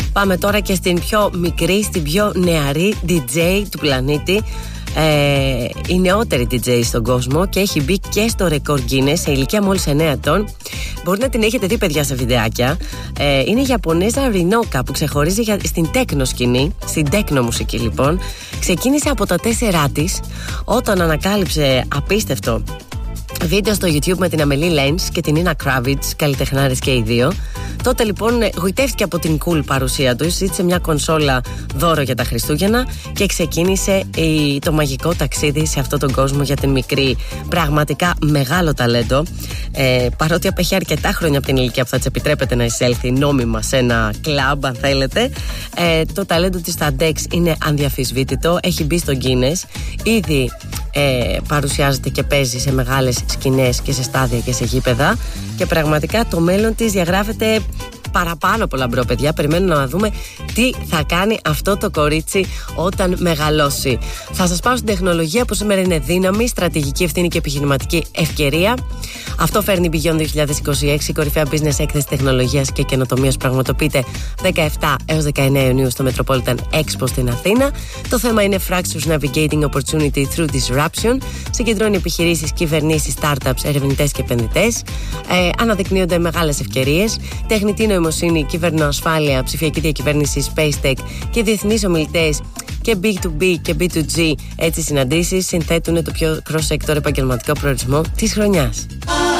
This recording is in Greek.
Πάμε τώρα και στην πιο μικρή, στην πιο νεαρή DJ του πλανήτη. Η νεότερη DJ στον κόσμο και έχει μπει και στο ρεκόρ Guinness σε ηλικία μόλις 9 ετών. Μπορεί να την έχετε δει, παιδιά, σε βιντεάκια. Είναι η Ιαπωνέζα Ρινοκα που ξεχωρίζει στην τέκνο σκηνή, στην τέκνο μουσική λοιπόν. Ξεκίνησε από τα 4 της όταν ανακάλυψε απίστευτο βίντεο στο YouTube με την Amelie Lenz και την Nina Kravitz, καλλιτεχνάρες και οι δύο. Τότε λοιπόν γοητεύτηκε από την cool παρουσία του, ζήτησε μια κονσόλα δώρο για τα Χριστούγεννα και ξεκίνησε το μαγικό ταξίδι σε αυτόν τον κόσμο για την μικρή. Πραγματικά μεγάλο ταλέντο. Παρότι απέχει αρκετά χρόνια από την ηλικία που θα της επιτρέπεται να εισέλθει νόμιμα σε ένα κλαμπ, αν θέλετε, το ταλέντο της στα Dex είναι ανδιαφυσβήτητο. Έχει μπει στο Guinness. Ήδη παρουσιάζεται και παίζει σε μεγάλες σκηνές και σε στάδια και σε γήπεδα και πραγματικά το μέλλον της διαγράφεται παραπάνω από λαμπρό, παιδιά. Περιμένουμε να δούμε τι θα κάνει αυτό το κορίτσι όταν μεγαλώσει. Θα σας πάω στην τεχνολογία που σήμερα είναι δύναμη, στρατηγική ευθύνη και επιχειρηματική ευκαιρία. Αυτό φέρνει Beyond 2026, η κορυφαία business έκθεση τεχνολογίας και καινοτομίας, πραγματοποιείται 17 έως 19 Ιουνίου στο Metropolitan Expo στην Αθήνα. Το θέμα είναι Fractures Navigating Opportunity Through Disruption. Συγκεντρώνει επιχειρήσεις, κυβερνήσεις, startups, ερευνητές και επενδυτές. Αναδεικνύονται μεγάλες ευκαιρίες. Τεχνητή νοημοσύνη, κυβερνοασφάλεια, ψηφιακή διακυβέρνηση, space tech και διεθνείς ομιλητές και B2B και B2G συναντήσεις συνθέτουν το πιο cross-sector επαγγελματικό προορισμό της χρονιάς.